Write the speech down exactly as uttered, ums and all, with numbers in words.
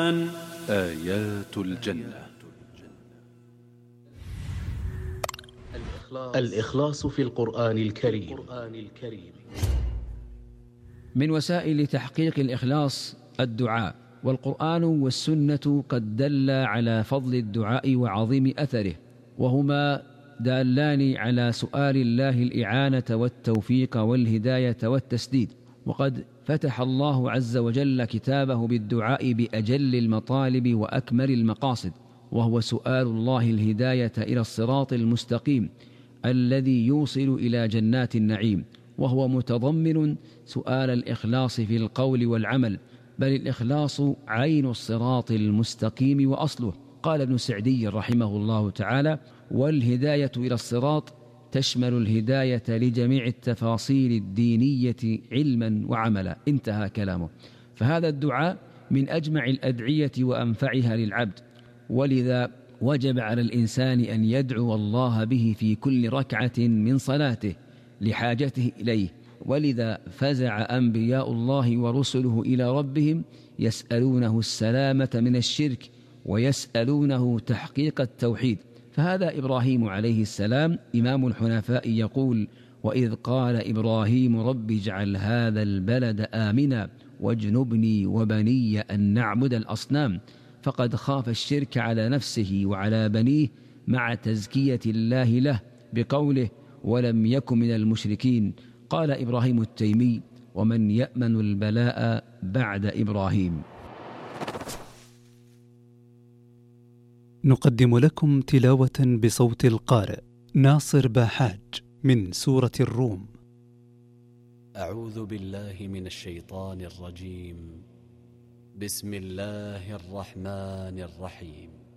القرآن آيات الجنة. الإخلاص في القرآن الكريم. من وسائل تحقيق الإخلاص الدعاء، والقرآن والسنة قد دل على فضل الدعاء وعظيم أثره، وهما دالان على سؤال الله الإعانة والتوفيق والهداية والتسديد. وقد فتح الله عز وجل كتابه بالدعاء بأجل المطالب وأكمل المقاصد، وهو سؤال الله الهداية إلى الصراط المستقيم الذي يوصل إلى جنات النعيم، وهو متضمن سؤال الإخلاص في القول والعمل، بل الإخلاص عين الصراط المستقيم وأصله. قال ابن سعدي رحمه الله تعالى: والهداية إلى الصراط تشمل الهداية لجميع التفاصيل الدينية علما وعملا. انتهى كلامه. فهذا الدعاء من أجمع الأدعية وأنفعها للعبد، ولذا وجب على الإنسان أن يدعو الله به في كل ركعة من صلاته لحاجته إليه. ولذا فزع أنبياء الله ورسله إلى ربهم يسألونه السلامة من الشرك ويسألونه تحقيق التوحيد. فهذا إبراهيم عليه السلام إمام الحنفاء يقول: وإذ قال إبراهيم رب اجعل هذا البلد آمنا واجنبني وبني أن نعبد الأصنام. فقد خاف الشرك على نفسه وعلى بنيه مع تزكية الله له بقوله: ولم يكن من المشركين. قال إبراهيم التيمي: ومن يأمن البلاء بعد إبراهيم. نقدم لكم تلاوة بصوت القارئ ناصر باحاج من سورة الروم. أعوذ بالله من الشيطان الرجيم. بسم الله الرحمن الرحيم.